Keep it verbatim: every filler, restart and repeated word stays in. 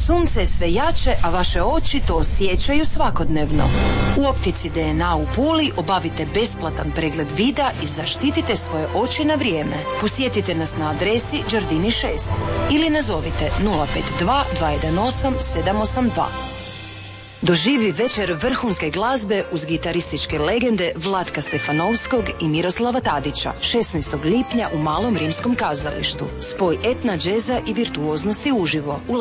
Sunce je sve jače, a vaše oči to osjećaju svakodnevno. U optici D N A u Puli obavite besplatan pregled vida i zaštitite svoje oči na vrijeme. Posjetite nas na adresi Đardini šest ili nazovite nula pet dva, dva jedan osam, sedam osam dva. Doživi večer vrhunske glazbe uz gitarističke legende Vlatka Stefanovskog i Miroslava Tadića šesnaestog lipnja u Malom rimskom kazalištu. Spoj etna, džeza i virtuoznosti uživo.